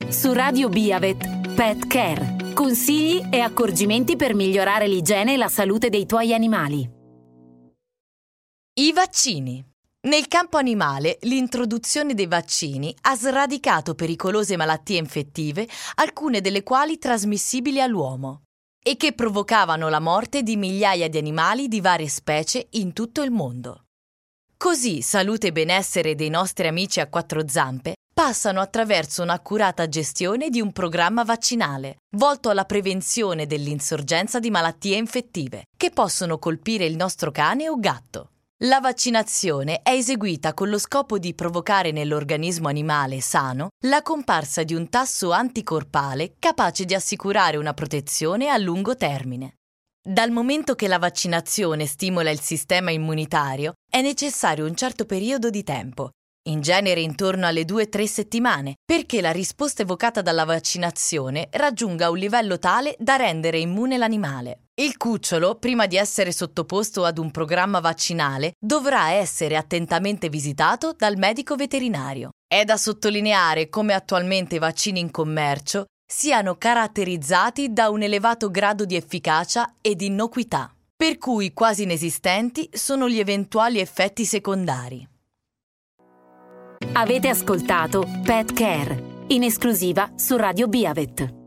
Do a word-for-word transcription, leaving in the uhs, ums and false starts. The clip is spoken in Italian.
Su Radio Biavet, Pet Care. Consigli e accorgimenti per migliorare l'igiene e la salute dei tuoi animali. I vaccini. Nel campo animale, l'introduzione dei vaccini ha sradicato pericolose malattie infettive, alcune delle quali trasmissibili all'uomo, e che provocavano la morte di migliaia di animali di varie specie in tutto il mondo. Così salute e benessere dei nostri amici a quattro zampe passano attraverso un'accurata gestione di un programma vaccinale, volto alla prevenzione dell'insorgenza di malattie infettive, che possono colpire il nostro cane o gatto. La vaccinazione è eseguita con lo scopo di provocare nell'organismo animale sano la comparsa di un tasso anticorpale capace di assicurare una protezione a lungo termine. Dal momento che la vaccinazione stimola il sistema immunitario, è necessario un certo periodo di tempo, in genere intorno alle due tre settimane, perché la risposta evocata dalla vaccinazione raggiunga un livello tale da rendere immune l'animale. Il cucciolo, prima di essere sottoposto ad un programma vaccinale, dovrà essere attentamente visitato dal medico veterinario. È da sottolineare come attualmente i vaccini in commercio siano caratterizzati da un elevato grado di efficacia e di innocuità, per cui quasi inesistenti sono gli eventuali effetti secondari. Avete ascoltato Pet Care, in esclusiva su Radio Biavet.